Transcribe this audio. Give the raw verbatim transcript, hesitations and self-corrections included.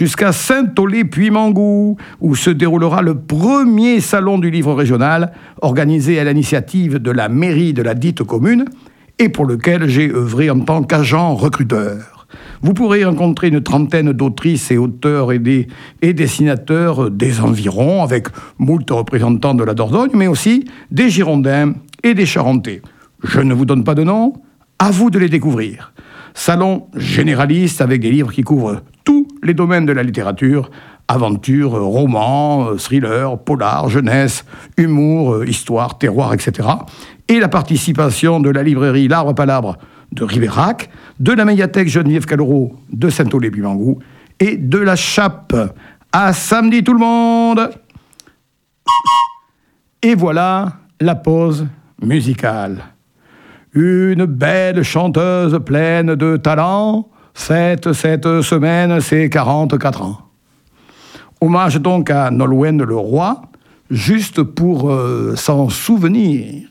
jusqu'à Saint-Aulé-Puy-Mangou, où se déroulera le premier salon du livre régional, organisé à l'initiative de la mairie de la dite commune, et pour lequel j'ai œuvré en tant qu'agent recruteur. Vous pourrez rencontrer une trentaine d'autrices et auteurs et, des, et dessinateurs des environs, avec moult représentants de la Dordogne, mais aussi des Girondins et des Charentais. Je ne vous donne pas de nom, à vous de les découvrir. Salon généraliste avec des livres qui couvrent tous les domaines de la littérature, aventure, roman, thriller, polar, jeunesse, humour, histoire, terroir, et cetera. Et la participation de la librairie L'Arbre Palabre de Ribérac, de la médiathèque Geneviève Callereau de Saint-Aulé-Puy-Mangou et de la Chappe. À samedi tout le monde! Et voilà la pause musicale. Une belle chanteuse pleine de talent fête cette semaine ses quarante-quatre ans. Hommage donc à Nolwenn Leroy, juste pour euh, s'en souvenir.